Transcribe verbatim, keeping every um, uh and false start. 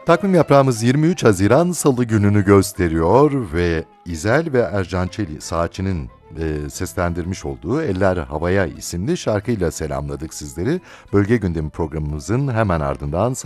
Takvim yaprağımız yirmi üç Haziran Salı gününü gösteriyor ve İzel ve Ercan Çelik Saatçı'nın e, seslendirmiş olduğu Eller Havaya isimli şarkıyla selamladık sizleri. Bölge Gündemi programımızın hemen ardından